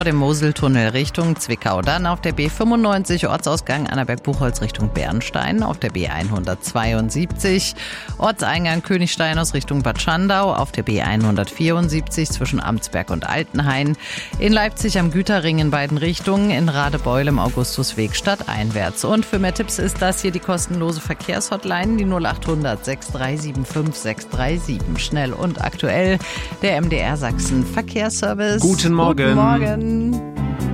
Dem Moseltunnel Richtung Zwickau, dann auf der B95 Ortsausgang Annaberg-Buchholz Richtung Bernstein, auf der B172 Ortseingang Königsteinhaus Richtung Bad Schandau, auf der B174 zwischen Amtsberg und Altenhain, in Leipzig am Güterring in beiden Richtungen, in Radebeul im Augustusweg stadteinwärts. Und für mehr Tipps ist das hier die kostenlose Verkehrshotline, die 0800 6375 637. Schnell und aktuell, der MDR Sachsen Verkehrsservice. Guten Morgen. Guten Morgen.